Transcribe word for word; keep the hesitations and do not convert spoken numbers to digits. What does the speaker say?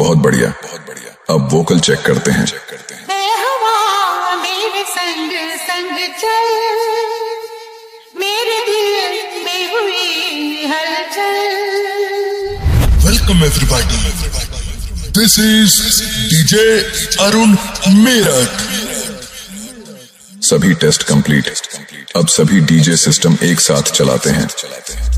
बहुत बढ़िया, बहुत बढ़िया। अब वोकल चेक करते हैं। हवा मेरे संग संग चल, मेरे दिल में हुई हलचल। Welcome everybody, this is DJ Arun Meerut. सभी टेस्ट कंप्लीट। अब सभी डीजे सिस्टम एक साथ चलाते हैं।